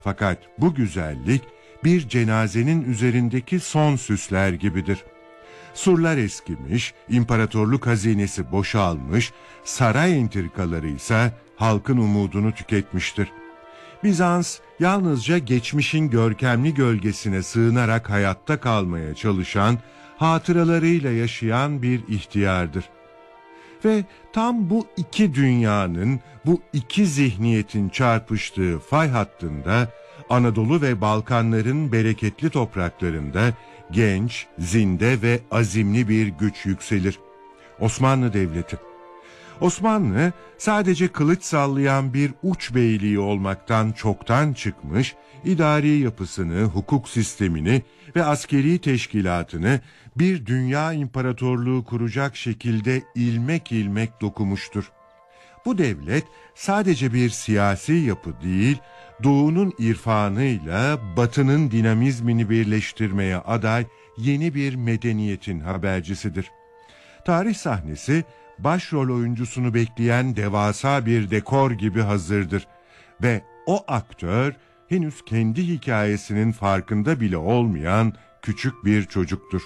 Fakat bu güzellik bir cenazenin üzerindeki son süsler gibidir. Surlar eskimiş, imparatorluk hazinesi boşalmış, saray entrikaları ise halkın umudunu tüketmiştir. Bizans yalnızca geçmişin görkemli gölgesine sığınarak hayatta kalmaya çalışan, hatıralarıyla yaşayan bir ihtiyardır. Ve tam bu iki dünyanın, bu iki zihniyetin çarpıştığı fay hattında Anadolu ve Balkanların bereketli topraklarında genç, zinde ve azimli bir güç yükselir. Osmanlı Devleti. Osmanlı sadece kılıç sallayan bir uç beyliği olmaktan çoktan çıkmış, idari yapısını, hukuk sistemini ve askeri teşkilatını bir dünya imparatorluğu kuracak şekilde ilmek ilmek dokumuştur. Bu devlet sadece bir siyasi yapı değil, Doğu'nun irfanıyla Batı'nın dinamizmini birleştirmeye aday yeni bir medeniyetin habercisidir. Tarih sahnesi başrol oyuncusunu bekleyen devasa bir dekor gibi hazırdır ve o aktör henüz kendi hikayesinin farkında bile olmayan küçük bir çocuktur.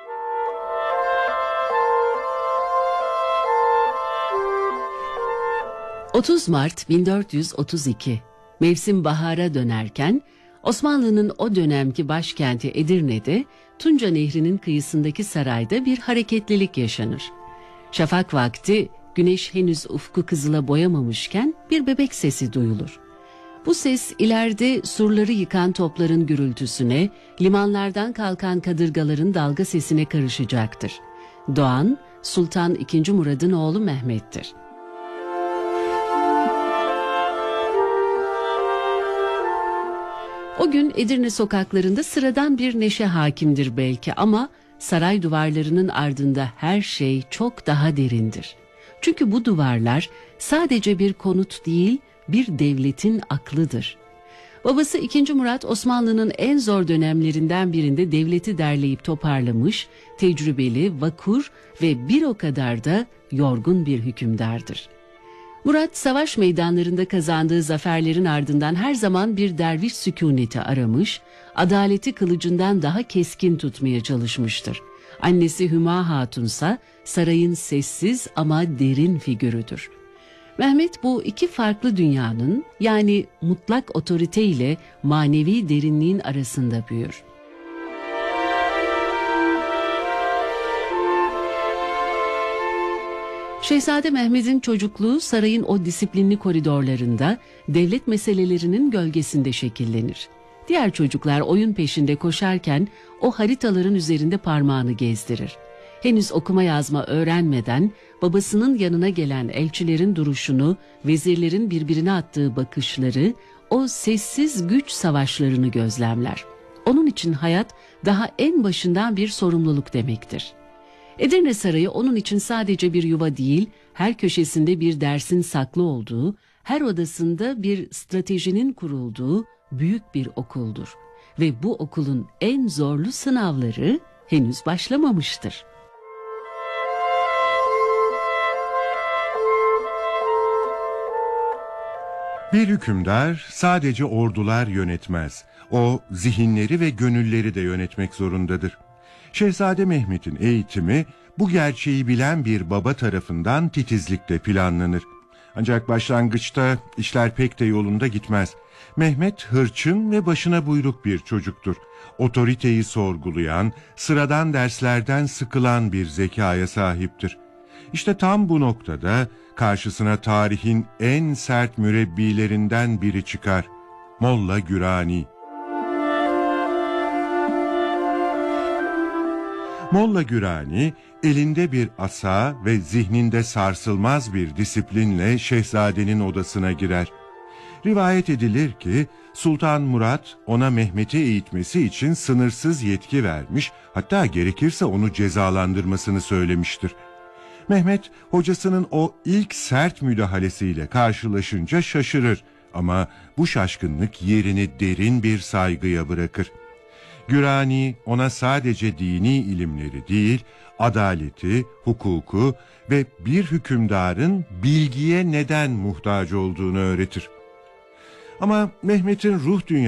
...30 Mart 1432... Mevsim bahara dönerken Osmanlı'nın o dönemki başkenti Edirne'de Tunca Nehri'nin kıyısındaki sarayda bir hareketlilik yaşanır. Şafak vakti güneş henüz ufku kızıla boyamamışken bir bebek sesi duyulur. Bu ses ileride surları yıkan topların gürültüsüne, limanlardan kalkan kadırgaların dalga sesine karışacaktır. Doğan, Sultan II. Murad'ın oğlu Mehmet'tir. O gün Edirne sokaklarında sıradan bir neşe hakimdir belki ama saray duvarlarının ardında her şey çok daha derindir. Çünkü bu duvarlar sadece bir konut değil, bir devletin aklıdır. Babası II. Murat Osmanlı'nın en zor dönemlerinden birinde devleti derleyip toparlamış, tecrübeli, vakur ve bir o kadar da yorgun bir hükümdardır. Murat savaş meydanlarında kazandığı zaferlerin ardından her zaman bir derviş sükuneti aramış, adaleti kılıcından daha keskin tutmaya çalışmıştır. Annesi Hüma Hatunsa sarayın sessiz ama derin figürüdür. Mehmet bu iki farklı dünyanın yani mutlak otorite ile manevi derinliğin arasında büyür. Şehzade Mehmet'in çocukluğu sarayın o disiplinli koridorlarında devlet meselelerinin gölgesinde şekillenir. Diğer çocuklar oyun peşinde koşarken o haritaların üzerinde parmağını gezdirir. Henüz okuma yazma öğrenmeden babasının yanına gelen elçilerin duruşunu, vezirlerin birbirine attığı bakışları, o sessiz güç savaşlarını gözlemler. Onun için hayat daha en başından bir sorumluluk demektir. Edirne Sarayı onun için sadece bir yuva değil, her köşesinde bir dersin saklı olduğu, her odasında bir stratejinin kurulduğu büyük bir okuldur. Ve bu okulun en zorlu sınavları henüz başlamamıştır. Bir hükümdar sadece ordular yönetmez. O zihinleri ve gönülleri de yönetmek zorundadır. Şehzade Mehmet'in eğitimi bu gerçeği bilen bir baba tarafından titizlikle planlanır. Ancak başlangıçta işler pek de yolunda gitmez. Mehmet hırçın ve başına buyruk bir çocuktur. Otoriteyi sorgulayan, sıradan derslerden sıkılan bir zekaya sahiptir. İşte tam bu noktada karşısına tarihin en sert mürebbilerinden biri çıkar. Molla Gürani. Molla Gürani elinde bir asa ve zihninde sarsılmaz bir disiplinle şehzadenin odasına girer. Rivayet edilir ki Sultan Murat ona Mehmet'i eğitmesi için sınırsız yetki vermiş, hatta gerekirse onu cezalandırmasını söylemiştir. Mehmet hocasının o ilk sert müdahalesiyle karşılaşınca şaşırır ama bu şaşkınlık yerini derin bir saygıya bırakır. Gürani ona sadece dini ilimleri değil, adaleti, hukuku ve bir hükümdarın bilgiye neden muhtaç olduğunu öğretir. Ama Mehmet'in ruh dünyası